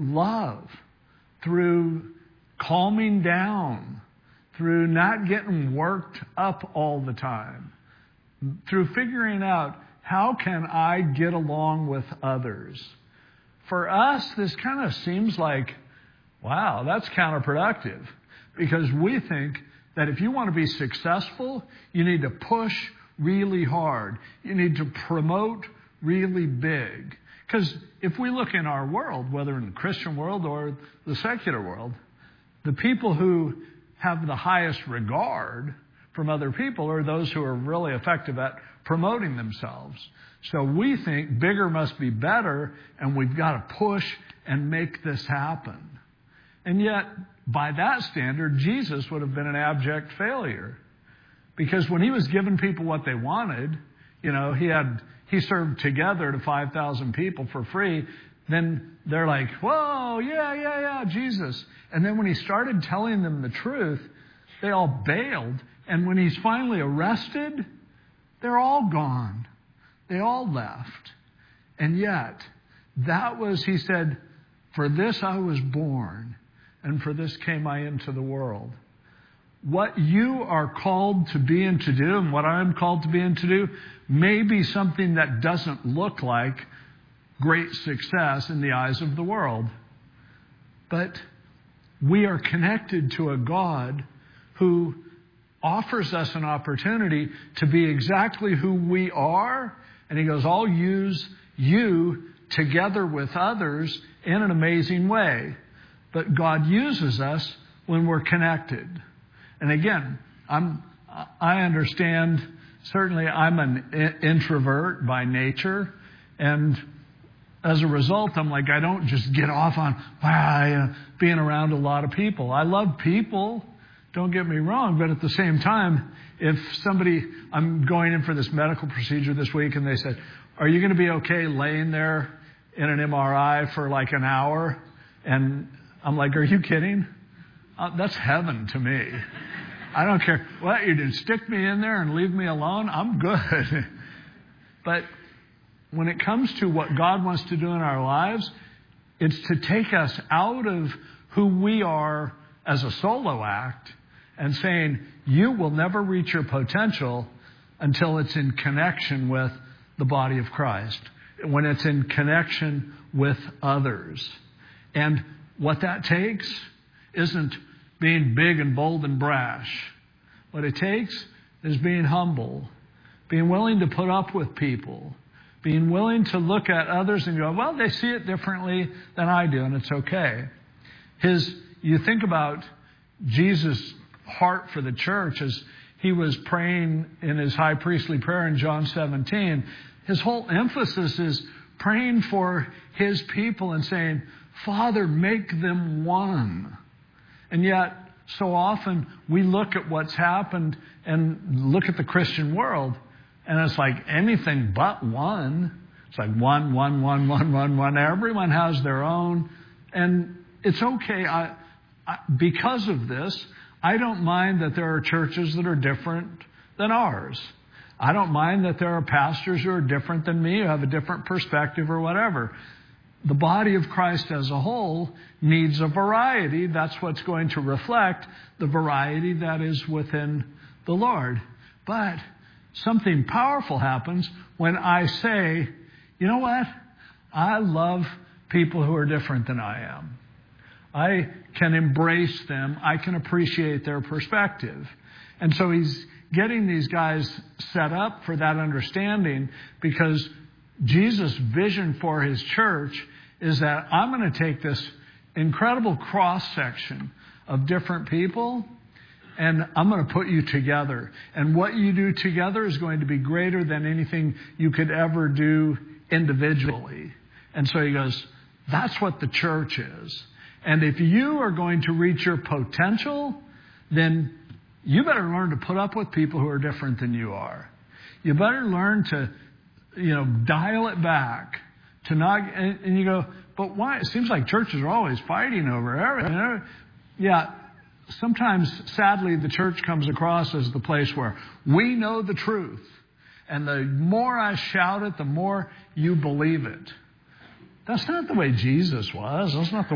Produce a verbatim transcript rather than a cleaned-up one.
love, through calming down, through not getting worked up all the time, through figuring out how can I get along with others. For us, this kind of seems like, wow, that's counterproductive, because we think that if you want to be successful, you need to push really hard. You need to promote really big. Because if we look in our world, whether in the Christian world or the secular world, the people who have the highest regard from other people are those who are really effective at promoting themselves. So we think bigger must be better, and we've got to push and make this happen. And yet, by that standard, Jesus would have been an abject failure. Because when he was giving people what they wanted, you know, he had he served together to five thousand people for free. Then they're like, whoa, yeah, yeah, yeah, Jesus. And then when he started telling them the truth, they all bailed. And when he's finally arrested, they're all gone. They all left. And yet, that was, he said, for this I was born, and for this came I into the world. What you are called to be and to do, and what I'm called to be and to do, may be something that doesn't look like great success in the eyes of the world. But we are connected to a God who offers us an opportunity to be exactly who we are. And he goes, I'll use you together with others in an amazing way. But God uses us when we're connected. And again, I'm, I understand, certainly I'm an introvert by nature. And as a result, I'm like, I don't just get off on wow, uh, being around a lot of people. I love people, don't get me wrong, but at the same time, if somebody, I'm going in for this medical procedure this week, and they said, are you going to be okay laying there in an M R I for like an hour? And I'm like, are you kidding? Uh, that's heaven to me. I don't care what you do. Stick me in there and leave me alone. I'm good. But when it comes to what God wants to do in our lives, it's to take us out of who we are as a solo act and saying, you will never reach your potential until it's in connection with the body of Christ, when it's in connection with others. And what that takes isn't being big and bold and brash. What it takes is being humble, being willing to put up with people, being willing to look at others and go, well, they see it differently than I do, and it's okay. His, you think about Jesus' heart for the church as he was praying in his high priestly prayer in John seventeen. His whole emphasis is praying for his people and saying, Father, make them one. And yet, so often we look at what's happened and look at the Christian world, and it's like anything but one. It's like one, one, one, one, one, one. Everyone has their own. And it's okay. I, I, because of this, I don't mind that there are churches that are different than ours. I don't mind that there are pastors who are different than me, who have a different perspective or whatever. The body of Christ as a whole needs a variety. That's what's going to reflect the variety that is within the Lord. But something powerful happens when I say, you know what? I love people who are different than I am. I can embrace them. I can appreciate their perspective. And so he's getting these guys set up for that understanding, because Jesus' vision for his church is that I'm going to take this incredible cross-section of different people and I'm going to put you together. And what you do together is going to be greater than anything you could ever do individually. And so he goes, that's what the church is. And if you are going to reach your potential, then you better learn to put up with people who are different than you are. You better learn to, you know, dial it back. To not, and, and you go, but why? It seems like churches are always fighting over everything. Yeah, sometimes, sadly, the church comes across as the place where we know the truth. And the more I shout it, the more you believe it. That's not the way Jesus was. That's not the